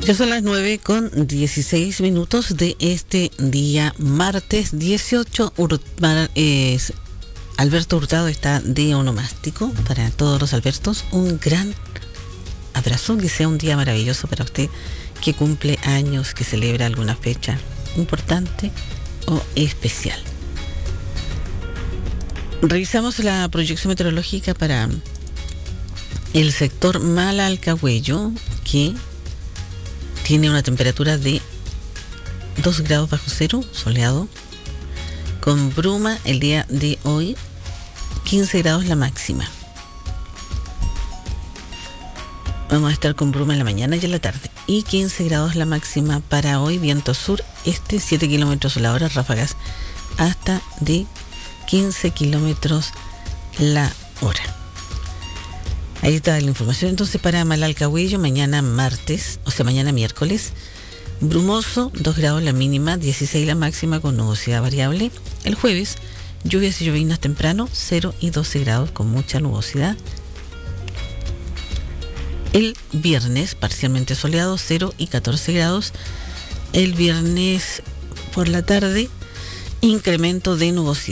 Ya son las 9:16 de este día martes 18. Alberto Hurtado está de onomástico. Para todos los Albertos, un gran abrazo, que sea un día maravilloso para usted, que cumple años, que celebra alguna fecha importante o especial. Revisamos la proyección meteorológica para el sector Malalcahuello, que tiene una temperatura de 2 grados bajo cero, soleado, con bruma el día de hoy, 15 grados la máxima. Vamos a estar con bruma en la mañana y en la tarde, y 15 grados la máxima para hoy, viento sur, 7 kilómetros la hora, ráfagas hasta de 15 kilómetros la hora. Ahí está la información. Entonces, para Malalcahuello, mañana miércoles, brumoso, 2 grados la mínima, 16 la máxima con nubosidad variable. El jueves, lluvias y llovinas temprano, 0 y 12 grados con mucha nubosidad. El viernes, parcialmente soleado, 0 y 14 grados. El viernes por la tarde, incremento de nubosidad.